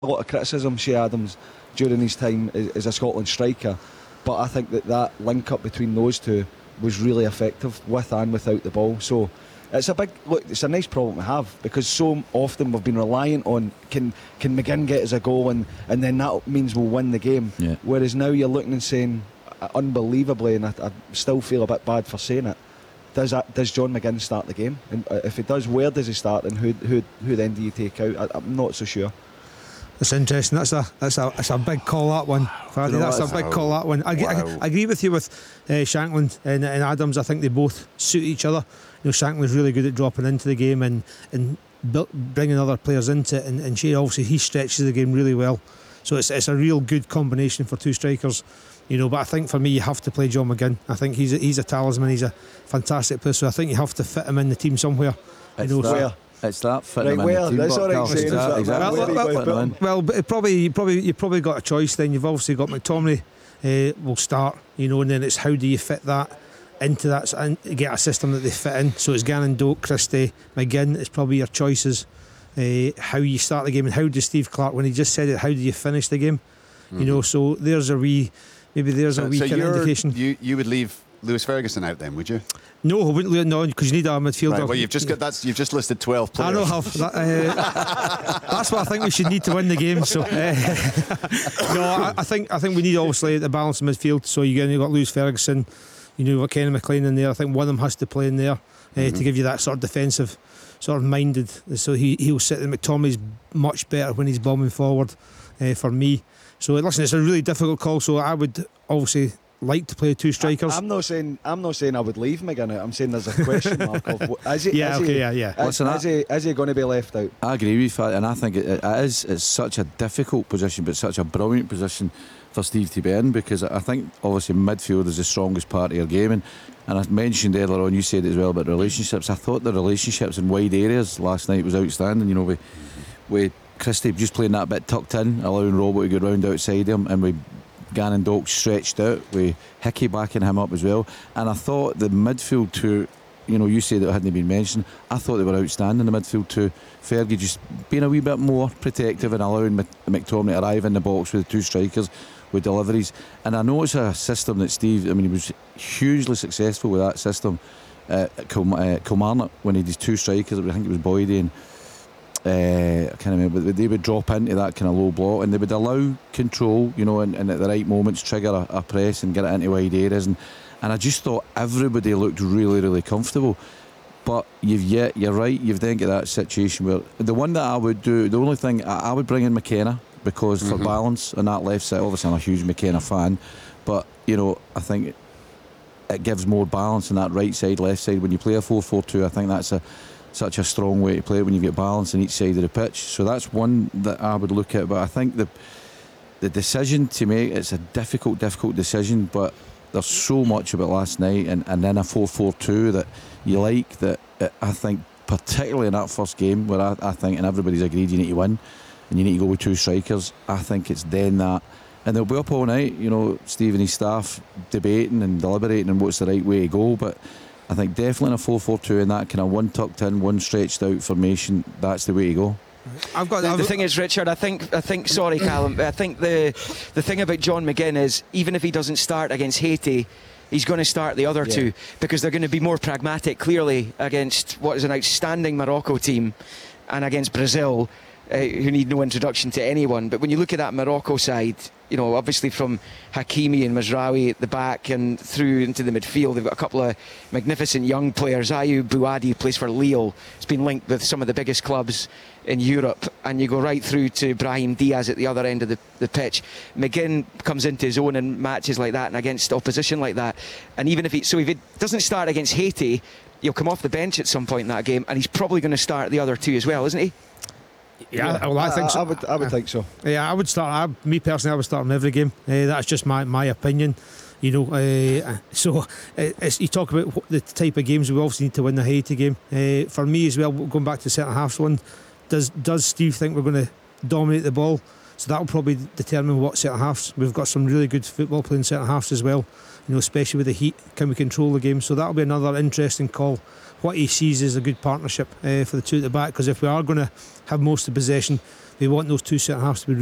a lot of criticism, Shea Adams, during his time as a Scotland striker, but I think that link up between those two was really effective with and without the ball. So it's a nice problem to have, because so often we've been reliant on can McGinn get us a goal and then that means we'll win the game. Yeah. Whereas now you're looking and saying, unbelievably, and I still feel a bit bad for saying it, does John McGinn start the game? And if he does, where does he start, and who then do you take out? I'm not so sure. It's interesting. That's a big call, that one, Faddy. That's a big call, that one. I agree with you with Shankland and Adams. I think they both suit each other. Shankland's really good at dropping into the game and bringing other players into it, and Shea, obviously, he stretches the game really well. So it's a real good combination for two strikers. But I think for me, you have to play John McGinn. I think he's a talisman. He's a fantastic player. So I think you have to fit him in the team somewhere. It's that fitting right, in the team. That's all right saying. Exactly. Well, you probably got a choice. Then you've obviously got McTominay will start, and then it's how do you fit that into that and get a system that they fit in. So it's Gannon, Doak, Christie, McGinn. It's probably your choices. How you start the game, and how does Steve Clarke, when he just said it, how do you finish the game? So there's a wee kind of indication. You would leave Lewis Ferguson out then, would you? No, I wouldn't. No, because you need a midfielder. Right, well, you've just listed 12 players. I know how. That's what I think we should need to win the game. So, no, I think we need, obviously, the balance in midfield. So you've got Lewis Ferguson, you've got Kenny McLean in there. I think one of them has to play in there to give you that sort of defensive, sort of minded. So he'll sit. And McTominay's much better when he's bombing forward. For me. So listen, it's a really difficult call. So I would obviously like to play two strikers. I'm not saying I would leave McGinn out. I'm saying there's a question mark of is he going to be left out? I agree with that, and I think it's such a difficult position, but such a brilliant position for Steve to be in, because I think obviously midfield is the strongest part of your game, and I mentioned earlier on, you said it as well about relationships. I thought the relationships in wide areas last night was outstanding. We Christie just playing that bit tucked in, allowing Robbo to go round outside him, and with Gannon Doak stretched out, with Hickey backing him up as well. And I thought the midfield two, you said it hadn't been mentioned, I thought they were outstanding, the midfield two. Fergie just being a wee bit more protective and allowing McTominay to arrive in the box with the two strikers with deliveries. And I know it's a system that Steve, he was hugely successful with that system at Kilmarnock when he did two strikers. I think it was Boydie and I can't remember, but they would drop into that kind of low block, and they would allow control, and at the right moments trigger a press and get it into wide areas, and I just thought everybody looked really, really comfortable. But you're right, you've then got that situation where the one that I would do, the only thing I would bring in McKenna, because for balance on that left side, obviously I'm a huge McKenna fan, but I think it gives more balance on that right side, left side. When you play a 4-4-2, I think that's such a strong way to play it when you get balance on each side of the pitch. So that's one that I would look at. But I think the decision to make, it's a difficult decision, but there's so much about last night and then a 4-4-2 that you like, that I think particularly in that first game where I think, and everybody's agreed, you need to win and you need to go with two strikers. I think it's then that, and they'll be up all night, Steve and his staff debating and deliberating on what's the right way to go. But I think definitely in a 4-4-2, in that kind of one tucked in, one stretched out formation, that's the way to go. The thing is, Richard, I think sorry Callum, I think the thing about John McGinn is, even if he doesn't start against Haiti, he's going to start the other two, because they're going to be more pragmatic, clearly, against what is an outstanding Morocco team and against Brazil, who need no introduction to anyone. But when you look at that Morocco side, obviously from Hakimi and Mazraoui at the back and through into the midfield, they've got a couple of magnificent young players. Ayoub Bouadi plays for Lille. It's been linked with some of the biggest clubs in Europe. And you go right through to Brahim Diaz at the other end of the pitch. McGinn comes into his own in matches like that and against opposition like that. And even if if he doesn't start against Haiti, he'll come off the bench at some point in that game, and he's probably going to start the other two as well, isn't he? Yeah, well, I think so. I would think so. Yeah, I would start. Me personally, I would start in every game. That's just my opinion. So you talk about the type of games we obviously need to win the Haiti game. For me as well, going back to the centre halves one, does Steve think we're going to dominate the ball? So that will probably determine what centre halves. We've got some really good football playing centre halves as well, especially with the heat. Can we control the game? So that'll be another interesting call. What he sees is a good partnership for the two at the back, because if we are going to have most of the possession, we want those two centre halves to be